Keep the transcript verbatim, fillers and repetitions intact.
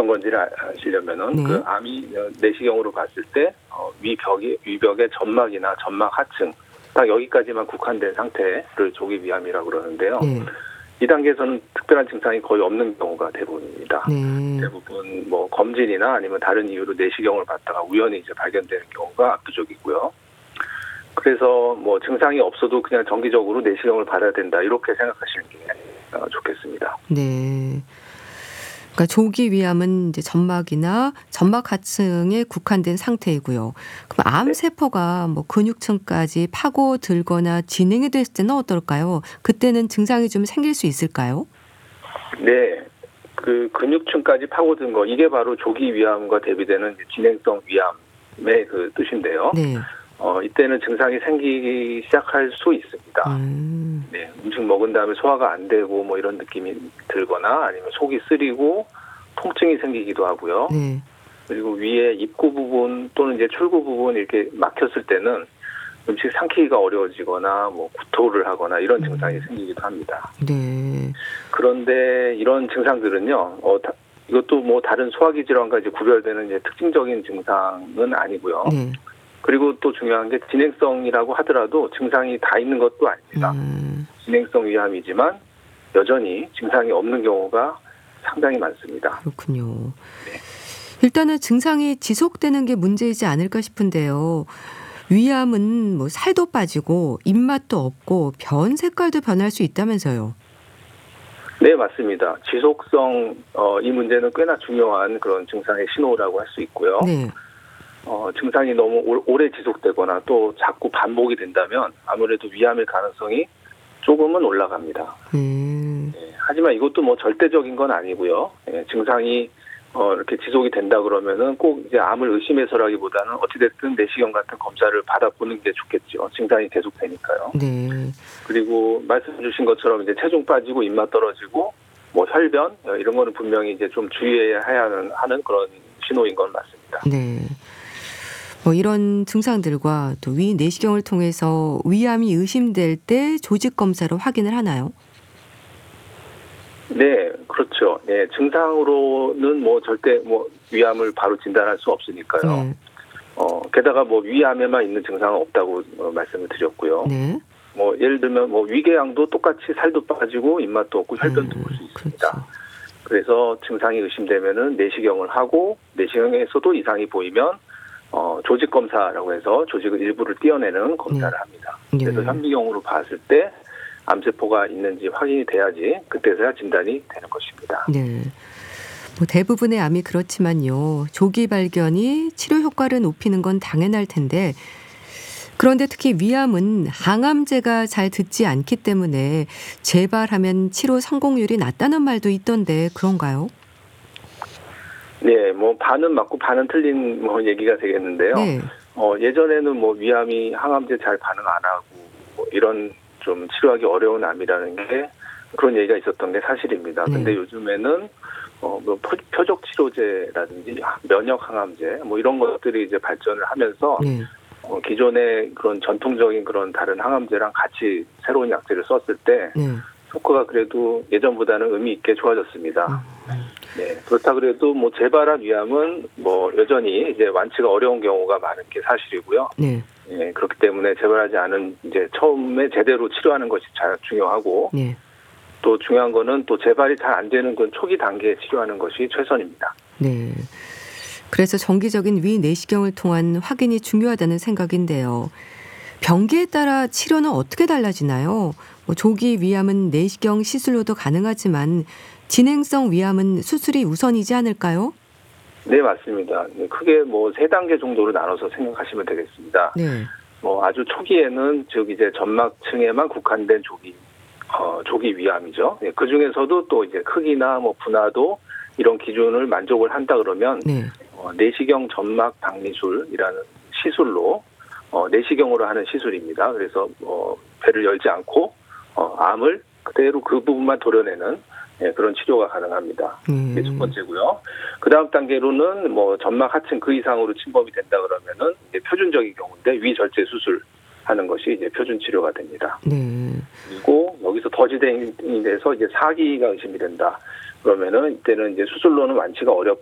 어떤 건지를 아시려면은 네. 그 암이 내시경으로 봤을 때 어, 위벽이 위벽의 점막이나 점막 하층 딱 여기까지만 국한된 상태를 조기 위암이라고 그러는데요. 네. 이 단계에서는 특별한 증상이 거의 없는 경우가 대부분입니다. 네. 대부분 뭐 검진이나 아니면 다른 이유로 내시경을 받다가 우연히 이제 발견되는 경우가 압도적이고요. 그래서 뭐 증상이 없어도 그냥 정기적으로 내시경을 받아야 된다 이렇게 생각하시는 게 좋겠습니다. 네. 그러니까 조기 위암은 이제 점막이나 점막 하층에 국한된 상태이고요. 그럼 암 네. 세포가 뭐 근육층까지 파고들거나 진행이 됐을 때는 어떨까요? 그때는 증상이 좀 생길 수 있을까요? 네. 그 근육층까지 파고든 거 이게 바로 조기 위암과 대비되는 진행성 위암의 그 뜻인데요. 네. 어, 이때는 증상이 생기기 시작할 수 있습니다. 음. 네, 음식 먹은 다음에 소화가 안 되고 뭐 이런 느낌이 들거나 아니면 속이 쓰리고 통증이 생기기도 하고요. 네. 그리고 위에 입구 부분 또는 이제 출구 부분 이렇게 막혔을 때는 음식 삼키기가 어려워지거나 뭐 구토를 하거나 이런 증상이 음. 생기기도 합니다. 네. 그런데 이런 증상들은요, 어, 다, 이것도 뭐 다른 소화기 질환과 이제 구별되는 이제 특징적인 증상은 아니고요. 네. 그리고 또 중요한 게 진행성이라고 하더라도 증상이 다 있는 것도 아닙니다. 음. 진행성 위암이지만 여전히 증상이 없는 경우가 상당히 많습니다. 그렇군요. 네. 일단은 증상이 지속되는 게 문제이지 않을까 싶은데요. 위암은 뭐 살도 빠지고 입맛도 없고 변 색깔도 변할 수 있다면서요. 네, 맞습니다. 지속성 어, 이 문제는 꽤나 중요한 그런 증상의 신호라고 할 수 있고요. 네. 어, 증상이 너무 오, 오래 지속되거나 또 자꾸 반복이 된다면 아무래도 위암일 가능성이 조금은 올라갑니다. 음. 예, 하지만 이것도 뭐 절대적인 건 아니고요. 예, 증상이 어, 이렇게 지속이 된다 그러면은 꼭 이제 암을 의심해서라기보다는 어찌됐든 내시경 같은 검사를 받아보는 게 좋겠죠. 증상이 계속 되니까요. 네. 그리고 말씀 주신 것처럼 이제 체중 빠지고 입맛 떨어지고 뭐 혈변 어, 이런 거는 분명히 이제 좀 주의해야 하는, 하는 그런 신호인 건 맞습니다. 네. 뭐 이런 증상들과 또 위 내시경을 통해서 위암이 의심될 때 조직 검사로 확인을 하나요? 네, 그렇죠. 네, 증상으로는 뭐 절대 뭐 위암을 바로 진단할 수 없으니까요. 네. 어, 게다가 뭐 위암에만 있는 증상은 없다고 어, 말씀을 드렸고요. 네. 뭐 예를 들면 뭐 위궤양도 똑같이 살도 빠지고 입맛도 없고 혈변도 음, 볼 수 있습니다. 그렇죠. 그래서 증상이 의심되면은 내시경을 하고 내시경에서도 이상이 보이면 어, 조직 검사라고 해서 조직의 일부를 떼어내는 검사를 네. 합니다. 네. 그래서 현미경으로 봤을 때 암세포가 있는지 확인이 돼야지 그때서야 진단이 되는 것입니다. 네. 뭐 대부분의 암이 그렇지만요. 조기 발견이 치료 효과를 높이는 건 당연할 텐데 그런데 특히 위암은 항암제가 잘 듣지 않기 때문에 재발하면 치료 성공률이 낮다는 말도 있던데 그런가요? 네, 뭐 반은 맞고 반은 틀린 뭐 얘기가 되겠는데요. 네. 어, 예전에는 뭐 위암이 항암제 잘 반응 안 하고 뭐 이런 좀 치료하기 어려운 암이라는 게 그런 얘기가 있었던 게 사실입니다. 네. 근데 요즘에는 어, 뭐 표적 치료제라든지 면역 항암제 뭐 이런 것들이 이제 발전을 하면서 네. 어, 기존의 그런 전통적인 그런 다른 항암제랑 같이 새로운 약제를 썼을 때 네. 효과가 그래도 예전보다는 의미 있게 좋아졌습니다. 음. 네, 그렇다 그래도 뭐 재발한 위암은 뭐 여전히 이제 완치가 어려운 경우가 많은 게 사실이고요. 네. 예, 그렇기 때문에 재발하지 않은 이제 처음에 제대로 치료하는 것이 잘 중요하고 네. 또 중요한 거는 또 재발이 잘 안 되는 건 초기 단계에 치료하는 것이 최선입니다. 네. 그래서 정기적인 위 내시경을 통한 확인이 중요하다는 생각인데요. 병기에 따라 치료는 어떻게 달라지나요? 뭐 조기 위암은 내시경 시술로도 가능하지만 진행성 위암은 수술이 우선이지 않을까요? 네, 맞습니다. 크게 뭐 세 단계 정도로 나눠서 생각하시면 되겠습니다. 네. 뭐 아주 초기에는 즉 이제 점막층에만 국한된 조기 어, 조기 위암이죠. 네, 그 중에서도 또 이제 크기나 뭐 분화도 이런 기준을 만족을 한다 그러면 네. 어, 내시경 점막 박리술이라는 시술로 어, 내시경으로 하는 시술입니다. 그래서 어, 배를 열지 않고 어, 암을 그대로 그 부분만 도려내는 예, 그런 치료가 가능합니다. 음. 이게 첫 번째고요. 그 다음 단계로는 뭐 점막 하층 그 이상으로 침범이 된다 그러면은 이제 표준적인 경우인데 위절제 수술 하는 것이 이제 표준 치료가 됩니다. 네. 그리고 여기서 더 진행이 돼서 이제 사기가 의심이 된다. 그러면은 이때는 이제 수술로는 완치가 어렵